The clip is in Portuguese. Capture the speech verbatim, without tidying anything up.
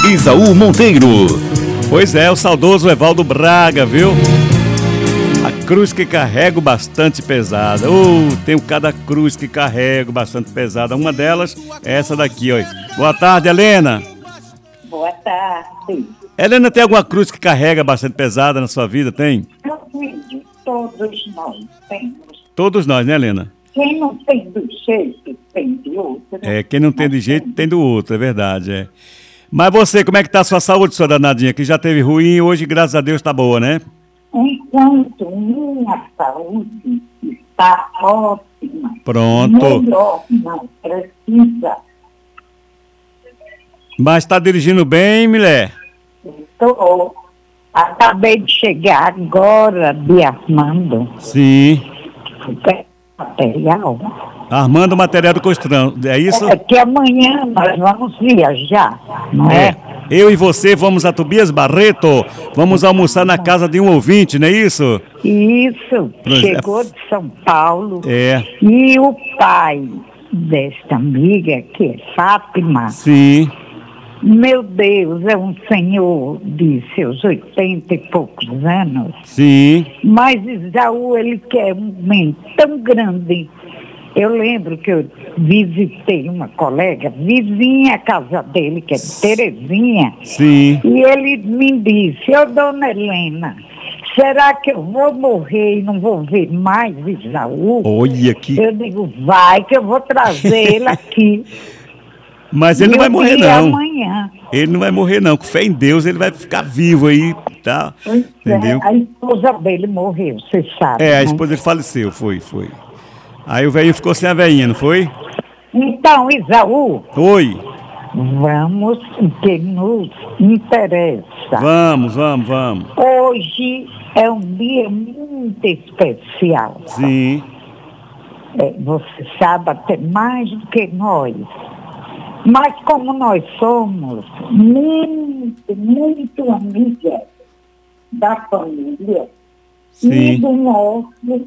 Isaú Monteiro. Pois é, o saudoso Evaldo Braga, viu? A cruz que carrego bastante pesada. Oh, tenho cada cruz que carrego bastante pesada. Uma delas é essa daqui, ó. Boa tarde, Helena. Boa tarde. Helena, tem alguma cruz que carrega bastante pesada na sua vida? Tem? Meu filho, todos nós temos. Todos nós, né, Helena? Quem não tem do jeito, tem de outro. É, quem não tem de jeito, tem do outro, é verdade, é. Mas você, como é que tá a sua saúde, sua danadinha? Que já teve ruim, hoje, graças a Deus, tá boa, né? Enquanto minha saúde está ótima. Pronto. Melhor não precisa. Mas tá dirigindo bem, mulher? Estou. Acabei de chegar agora de Armando. Sim. Material. Armando material do construção, é isso? É que amanhã nós vamos viajar, não é? É. Eu e você vamos a Tobias Barreto, vamos almoçar na casa de um ouvinte, não é isso? Isso, chegou de São Paulo. É. E o pai desta amiga, que é Fátima, Sim. meu Deus, é um senhor de seus oitenta e poucos anos. Sim. Mas Isaú, ele quer um bem tão grande. Eu lembro que eu visitei uma colega, vizinha a casa dele, que é de Terezinha. Sim. E ele me disse, ô dona Helena, será que eu vou morrer e não vou ver mais Isaú? Olha aqui. Eu digo, vai que eu vou trazer ele aqui. Mas ele não vai morrer, não. Amanhã. Ele não vai morrer, não. Com fé em Deus, ele vai ficar vivo aí, tá? Pois Entendeu? É, a esposa dele morreu, você sabe. É, a né? esposa dele faleceu, foi, foi. Aí o velhinho ficou sem a velhinha, não foi? Então, Isaú, Oi. vamos o que nos interessa. Vamos, vamos, vamos. Hoje é um dia muito especial. Sim. É, você sabe até mais do que nós. Mas como nós somos muito, muito amigas da família Sim. e do nosso